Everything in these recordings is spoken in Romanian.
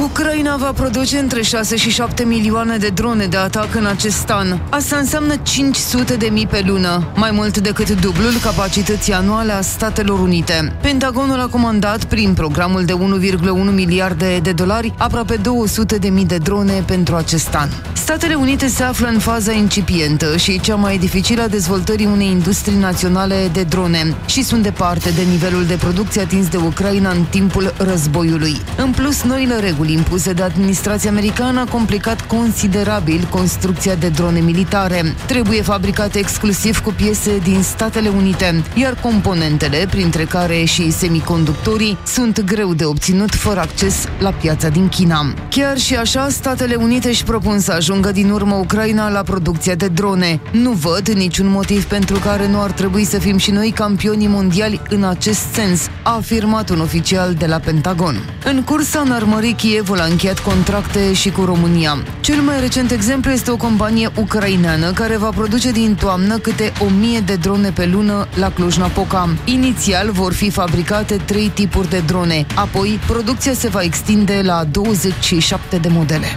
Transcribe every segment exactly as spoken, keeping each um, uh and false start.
Ucraina va produce între șase și șapte milioane de drone de atac în acest an. Asta înseamnă cinci sute de mii pe lună, mai mult decât dublul capacității anuale a Statelor Unite. Pentagonul a comandat prin programul de unu virgulă unu miliarde de dolari aproape două sute de mii de drone pentru acest an. Statele Unite se află în faza incipientă și cea mai dificilă a dezvoltării unei industrii naționale de drone și sunt departe de nivelul de producție atins de Ucraina în timpul războiului. În plus, noile reguli impuse de administrația americană a complicat considerabil construcția de drone militare. Trebuie fabricate exclusiv cu piese din Statele Unite, iar componentele, printre care și semiconductorii, sunt greu de obținut fără acces la piața din China. Chiar și așa, Statele Unite își propun să ajungă din urmă Ucraina la producția de drone. Nu văd niciun motiv pentru care nu ar trebui să fim și noi campionii mondiali în acest sens, a afirmat un oficial de la Pentagon. În cursa înarmării, Kievul a încheiat contracte și cu România. Cel mai recent exemplu este o companie ucraineană care va produce din toamnă câte o mie de drone pe lună la Cluj-Napoca. Inițial vor fi fabricate trei tipuri de drone, apoi producția se va extinde la douăzeci și șapte de modele.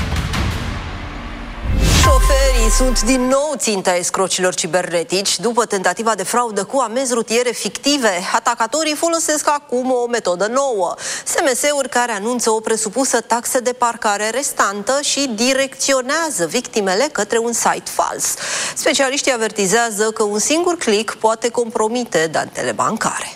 Șoferii sunt din nou ținta escrocilor cibernetici. După tentativa de fraudă cu amenzi rutiere fictive, atacatorii folosesc acum o metodă nouă. S M S-uri care anunță o presupusă taxă de parcare restantă și direcționează victimele către un site fals. Specialiștii avertizează că un singur click poate compromite datele bancare.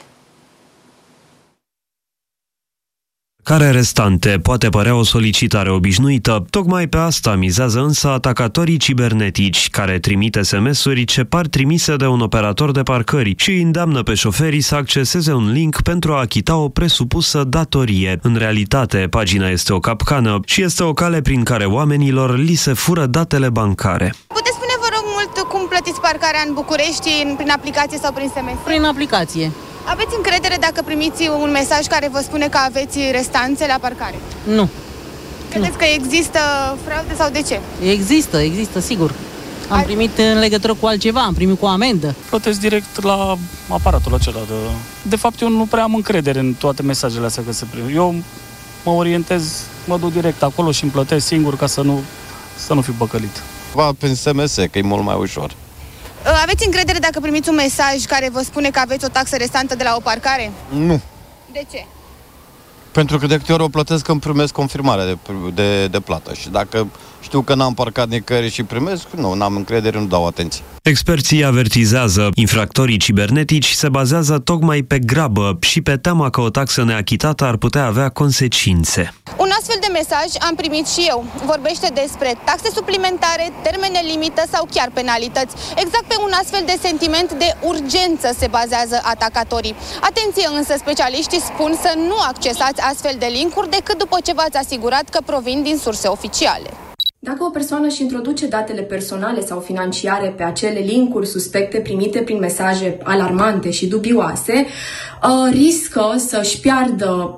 Care restante poate părea o solicitare obișnuită, tocmai pe asta mizează însă atacatorii cibernetici, care trimit S M S-uri ce par trimise de un operator de parcări și îi îndeamnă pe șoferii să acceseze un link pentru a achita o presupusă datorie. În realitate, pagina este o capcană și este o cale prin care oamenilor li se fură datele bancare. Puteți spune, vă rog, mult cum plătiți parcarea în București, prin aplicație sau prin S M S? Prin aplicație. Aveți încredere dacă primiți un mesaj care vă spune că aveți restanțe la parcare? Nu. Credeți nu. că există fraude sau de ce? Există, există, sigur. Am Ai... primit în legătură cu altceva, am primit cu o amendă. Plătesc direct la aparatul acela. De, de fapt, eu nu prea am încredere în toate mesajele astea că se prind. Eu mă orientez, mă duc direct acolo și îmi plătesc singur ca să nu, să nu fiu băcălit. Va prin S M S, că e mult mai ușor. Aveți încredere dacă primiți un mesaj care vă spune că aveți o taxă restantă de la o parcare? Nu. De ce? Pentru că de câte ori o plătesc când primesc confirmarea de, de, de plată. Și dacă știu că n-am parcat nicăieri și primesc, nu, n-am încredere, nu dau atenție. Experții avertizează, infractorii cibernetici se bazează tocmai pe grabă și pe teama că o taxă neachitată ar putea avea consecințe. Un astfel de mesaj am primit și eu. Vorbește despre taxe suplimentare, termene limită sau chiar penalități. Exact pe un astfel de sentiment de urgență se bazează atacatorii. Atenție însă, specialiștii spun să nu accesați astfel de linkuri decât după ce v-ați asigurat că provin din surse oficiale. Dacă o persoană își introduce datele personale sau financiare pe acele linkuri suspecte primite prin mesaje alarmante și dubioase, riscă să-și piardă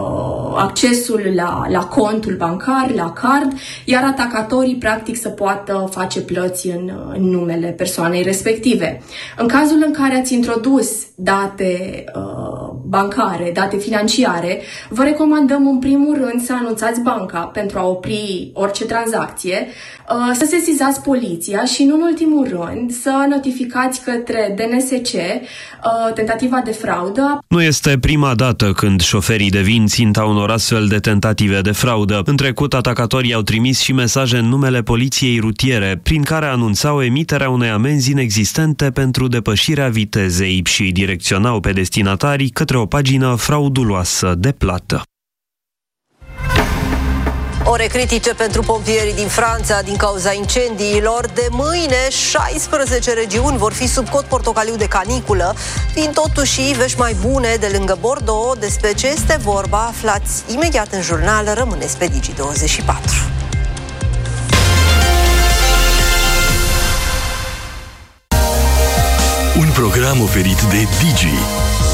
accesul la, la contul bancar, la card, iar atacatorii practic să poată face plăți în, în numele persoanei respective. În cazul în care ați introdus date uh, bancare, date financiare, vă recomandăm în primul rând să anunțați banca pentru a opri orice tranzacție, uh, să sesizați poliția și, nu în ultimul rând, să notificați către D N S C uh, tentativa de fraudă. Nu este prima dată când șoferii devin ținta unor astfel de tentative de fraudă. În trecut, atacatorii au trimis și mesaje în numele poliției rutiere, prin care anunțau emiterea unei amenzi inexistente pentru depășirea vitezei și direcționau pe destinatarii către o pagină frauduloasă de plată. Ore critice pentru pompierii din Franța din cauza incendiilor. De mâine, șaisprezece regiuni vor fi sub cod portocaliu de caniculă. Vin totuși vești mai bune de lângă Bordeaux. Despre ce este vorba, aflați imediat în jurnal. Rămâneți pe Digi douăzeci și patru. Un program oferit de Digi.